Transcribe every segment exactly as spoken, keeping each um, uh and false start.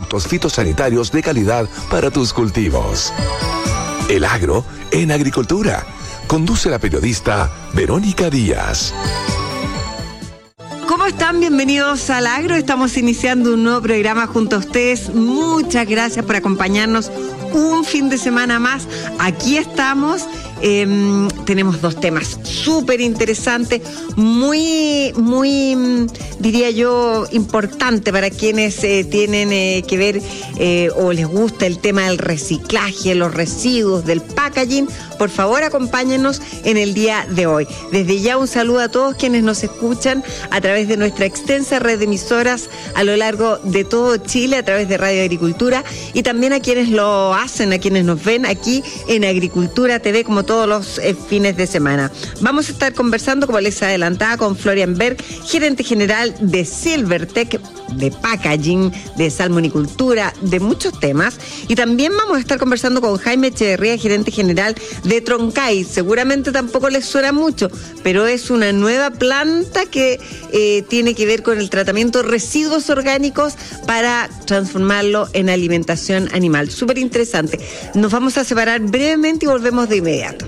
productos fitosanitarios de calidad para tus cultivos. El agro en agricultura. Conduce la periodista Verónica Díaz. ¿Cómo están? Bienvenidos al Agro. Estamos iniciando un nuevo programa junto a ustedes. Muchas gracias por acompañarnos un fin de semana más. Aquí estamos. Eh, tenemos dos temas súper interesantes, muy, muy, diría yo, importante para quienes eh, tienen eh, que ver eh, o les gusta el tema del reciclaje, los residuos, del packaging. Por favor, acompáñenos en el día de hoy. Desde ya un saludo a todos quienes nos escuchan a través de nuestra extensa red de emisoras a lo largo de todo Chile, a través de Radio Agricultura, y también a quienes lo hacen, a quienes nos ven aquí en Agricultura T V, como todos los eh, fines de semana. Vamos a estar conversando, como les adelantaba, con Florian Berg, gerente general de Silvertech, de packaging, de salmonicultura, de muchos temas. Y también vamos a estar conversando con Jaime Echeverría, gerente general de Troncay. Seguramente tampoco les suena mucho, pero es una nueva planta que eh, tiene que ver con el tratamiento de residuos orgánicos para transformarlo en alimentación animal. Súper interesante. Nos vamos a separar brevemente y volvemos de inmediato.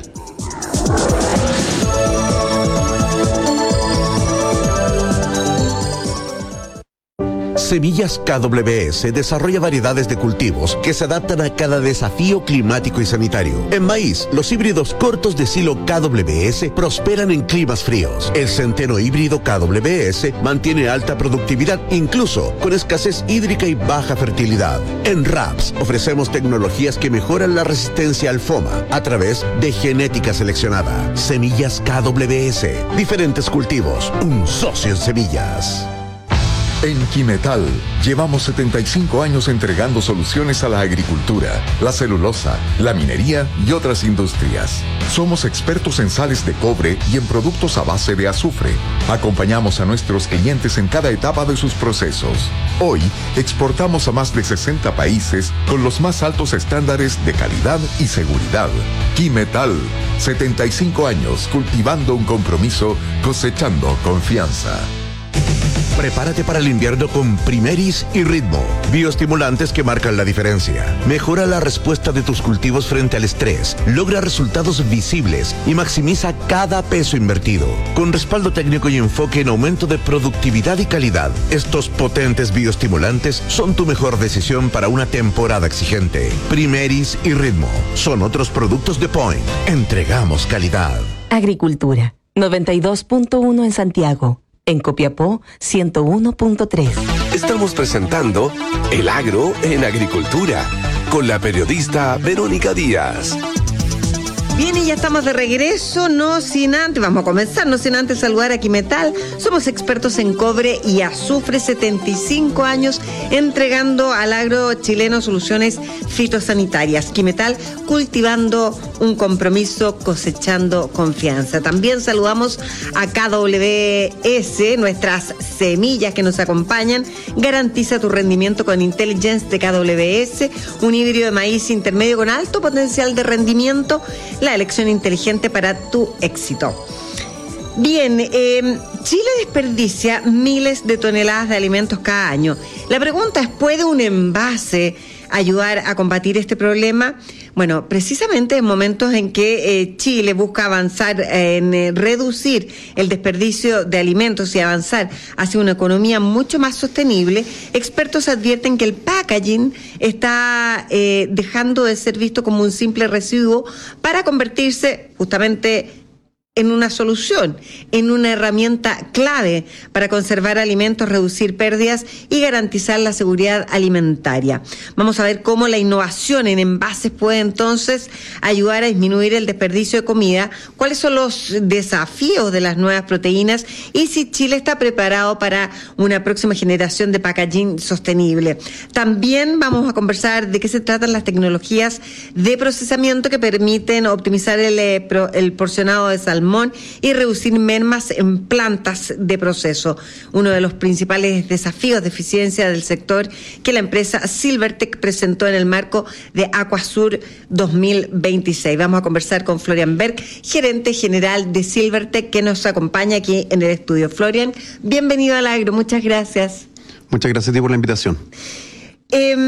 Semillas K W S desarrolla variedades de cultivos que se adaptan a cada desafío climático y sanitario. En maíz, los híbridos cortos de silo K W S prosperan en climas fríos. El centeno híbrido K W S mantiene alta productividad, incluso con escasez hídrica y baja fertilidad. En Raps, ofrecemos tecnologías que mejoran la resistencia al FOMA a través de genética seleccionada. Semillas K W S. Diferentes cultivos. Un socio en semillas. En Quimetal, llevamos setenta y cinco años entregando soluciones a la agricultura, la celulosa, la minería y otras industrias. Somos expertos en sales de cobre y en productos a base de azufre. Acompañamos a nuestros clientes en cada etapa de sus procesos. Hoy, exportamos a más de sesenta países con los más altos estándares de calidad y seguridad. Quimetal, setenta y cinco años cultivando un compromiso, cosechando confianza. Prepárate para el invierno con Primeris y Ritmo, bioestimulantes que marcan la diferencia. Mejora la respuesta de tus cultivos frente al estrés, logra resultados visibles y maximiza cada peso invertido. Con respaldo técnico y enfoque en aumento de productividad y calidad, estos potentes bioestimulantes son tu mejor decisión para una temporada exigente. Primeris y Ritmo son otros productos de Point. Entregamos calidad. Agricultura, noventa y dos punto uno en Santiago. En Copiapó, ciento uno punto tres. Estamos presentando El Agro en Agricultura con la periodista Verónica Díaz. Bien, y ya estamos de regreso, no sin antes, vamos a comenzar, no sin antes saludar a Quimetal. Somos expertos en cobre y azufre, setenta y cinco años entregando al agro chileno soluciones fitosanitarias. Quimetal, cultivando un compromiso, cosechando confianza. También saludamos a K W S, nuestras semillas que nos acompañan. Garantiza tu rendimiento con Intelligence de K W S, un híbrido de maíz intermedio con alto potencial de rendimiento. La elección inteligente para tu éxito. Bien, eh, Chile desperdicia miles de toneladas de alimentos cada año. La pregunta es, ¿puede un envase ayudar a combatir este problema? Bueno, precisamente en momentos en que eh, Chile busca avanzar en eh, reducir el desperdicio de alimentos y avanzar hacia una economía mucho más sostenible, expertos advierten que el packaging está eh, dejando de ser visto como un simple residuo para convertirse justamente en una solución, en una herramienta clave para conservar alimentos, reducir pérdidas y garantizar la seguridad alimentaria. Vamos a ver cómo la innovación en envases puede entonces ayudar a disminuir el desperdicio de comida, cuáles son los desafíos de las nuevas proteínas y si Chile está preparado para una próxima generación de packaging sostenible. También vamos a conversar de qué se tratan las tecnologías de procesamiento que permiten optimizar el, el porcionado de salmón y reducir mermas en plantas de proceso. Uno de los principales desafíos de eficiencia del sector que la empresa Silvertech presentó en el marco de Aquasur dos mil veintiséis. Vamos a conversar con Florian Berg, gerente general de Silvertech, que nos acompaña aquí en el estudio. Florian, bienvenido al Agro. Muchas gracias. Muchas gracias a ti por la invitación. Eh,